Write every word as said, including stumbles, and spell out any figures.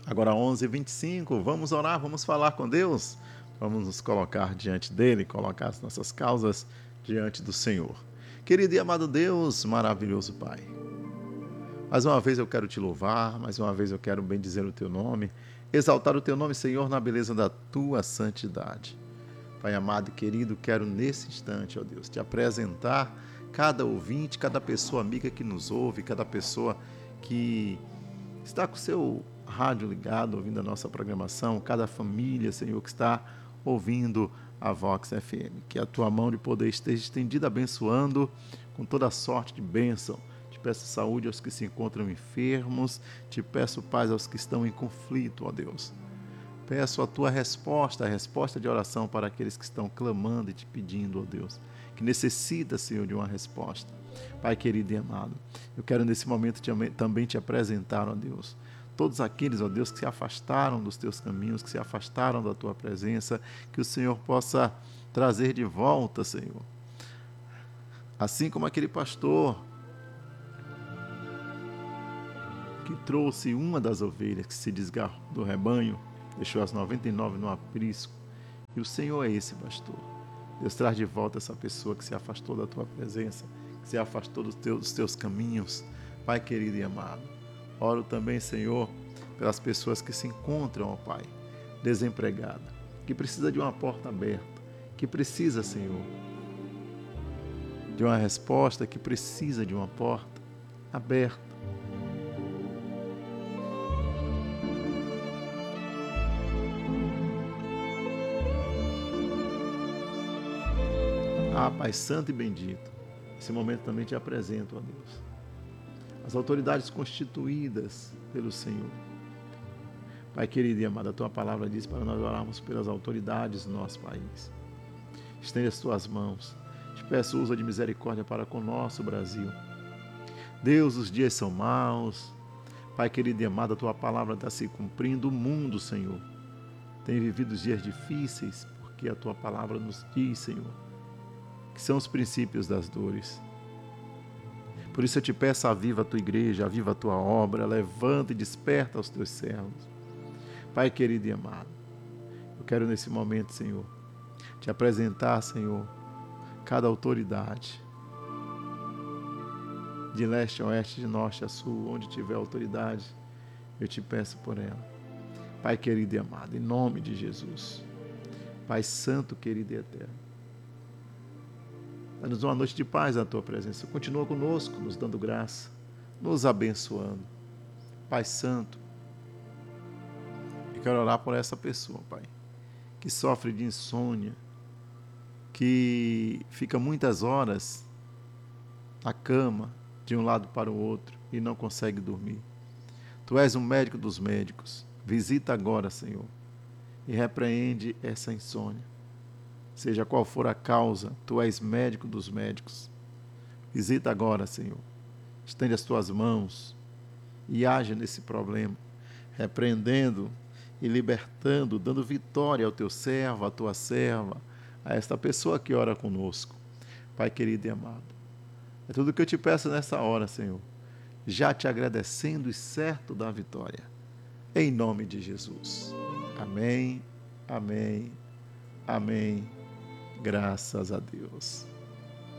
Agora onze e vinte e cinco, vamos orar, vamos falar com Deus, vamos nos colocar diante dEle, colocar as nossas causas diante do Senhor. Querido e amado Deus, maravilhoso Pai, mais uma vez eu quero te louvar, mais uma vez eu quero bendizer o Teu nome, exaltar o Teu nome, Senhor, na beleza da Tua santidade. Pai amado e querido, quero nesse instante, ó Deus, te apresentar cada ouvinte, cada pessoa amiga que nos ouve, cada pessoa que está com o seu rádio ligado, ouvindo a nossa programação, cada família, Senhor, que está ouvindo a Vox F M. Que a tua mão de poder esteja estendida, abençoando com toda a sorte de bênção. Te peço saúde aos que se encontram enfermos, te peço paz aos que estão em conflito, ó Deus. Peço a tua resposta, a resposta de oração para aqueles que estão clamando e te pedindo, ó Deus, que necessita, Senhor, de uma resposta. Pai querido e amado, eu quero nesse momento te, também te apresentar, ó Deus, todos aqueles, ó Deus, que se afastaram dos teus caminhos, que se afastaram da tua presença, que o Senhor possa trazer de volta, Senhor. Assim como aquele pastor que trouxe uma das ovelhas que se desgarrou do rebanho, deixou as noventa e nove no aprisco, e o Senhor é esse pastor. Deus, traz de volta essa pessoa que se afastou da tua presença, que se afastou dos teus, dos teus caminhos. Pai querido e amado, oro também, Senhor, pelas pessoas que se encontram, ó Pai, desempregadas, que precisa de uma porta aberta, que precisa, Senhor, de uma resposta, que precisa de uma porta aberta. Ah, Pai Santo e bendito, nesse momento também te apresento, ó Deus, as autoridades constituídas pelo Senhor. Pai querido e amado, a tua palavra diz para nós orarmos pelas autoridades do nosso país. Estende as tuas mãos, te peço uso de misericórdia para com o nosso Brasil. Deus, os dias são maus. Pai querido e amado, a tua palavra está se cumprindo. O mundo, Senhor, tem vivido os dias difíceis, porque a tua palavra nos diz, Senhor, que são os princípios das dores. Por isso eu te peço, aviva a tua igreja, aviva a tua obra, levanta e desperta os teus servos. Pai querido e amado, eu quero nesse momento, Senhor, te apresentar, Senhor, cada autoridade, de leste a oeste, de norte a sul, onde tiver autoridade, eu te peço por ela. Pai querido e amado, em nome de Jesus, Pai santo, querido e eterno, dá-nos uma noite de paz na tua presença. Continua conosco, nos dando graça, nos abençoando. Pai santo, eu quero orar por essa pessoa, Pai, que sofre de insônia, que fica muitas horas na cama, de um lado para o outro, e não consegue dormir. Tu és um médico dos médicos. Visita agora, Senhor, e repreende essa insônia. Seja qual for a causa, tu és médico dos médicos. Visita agora, Senhor. Estende as tuas mãos e age nesse problema, repreendendo e libertando, dando vitória ao teu servo, à tua serva, a esta pessoa que ora conosco. Pai querido e amado, é tudo o que eu te peço nessa hora, Senhor, já te agradecendo e certo da vitória. Em nome de Jesus. Amém, amém, amém. Graças a Deus.